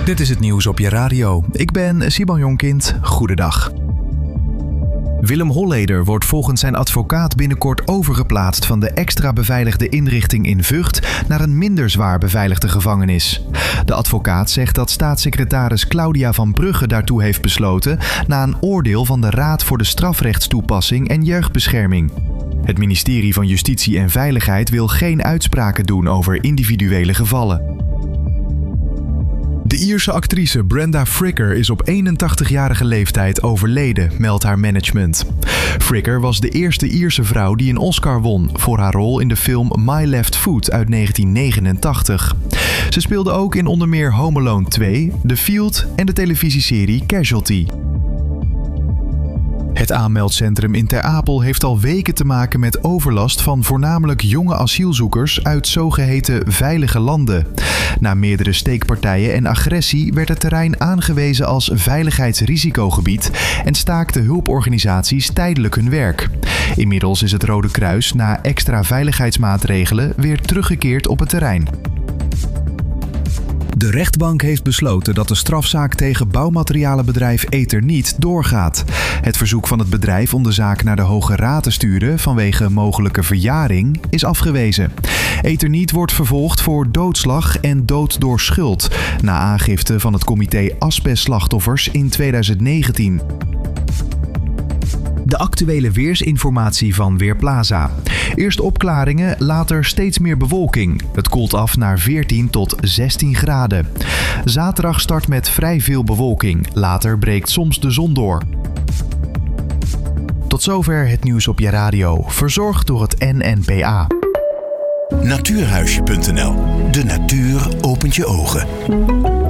Dit is het nieuws op je radio. Ik ben Simon Jonkind. Goedendag. Willem Holleder wordt volgens zijn advocaat binnenkort overgeplaatst van de extra beveiligde inrichting in Vught naar een minder zwaar beveiligde gevangenis. De advocaat zegt dat staatssecretaris Claudia van Brugge daartoe heeft besloten na een oordeel van de Raad voor de Strafrechtstoepassing en Jeugdbescherming. Het ministerie van Justitie en Veiligheid wil geen uitspraken doen over individuele gevallen. De Ierse actrice Brenda Fricker is op 81-jarige leeftijd overleden, meldt haar management. Fricker was de eerste Ierse vrouw die een Oscar won voor haar rol in de film My Left Foot uit 1989. Ze speelde ook in onder meer Home Alone 2, The Field en de televisieserie Casualty. Het aanmeldcentrum in Ter Apel heeft al weken te maken met overlast van voornamelijk jonge asielzoekers uit zogeheten veilige landen. Na meerdere steekpartijen en agressie werd het terrein aangewezen als veiligheidsrisicogebied en staakten hulporganisaties tijdelijk hun werk. Inmiddels is het Rode Kruis na extra veiligheidsmaatregelen weer teruggekeerd op het terrein. De rechtbank heeft besloten dat de strafzaak tegen bouwmaterialenbedrijf Eternit doorgaat. Het verzoek van het bedrijf om de zaak naar de Hoge Raad te sturen vanwege mogelijke verjaring is afgewezen. Eternit wordt vervolgd voor doodslag en dood door schuld, na aangifte van het comité Asbestslachtoffers in 2019. De actuele weersinformatie van Weerplaza. Eerst opklaringen, later steeds meer bewolking. Het koelt af naar 14 tot 16 graden. Zaterdag start met vrij veel bewolking. Later breekt soms de zon door. Tot zover het nieuws op je radio. Verzorgd door het NNPA. Natuurhuisje.nl. De natuur opent je ogen.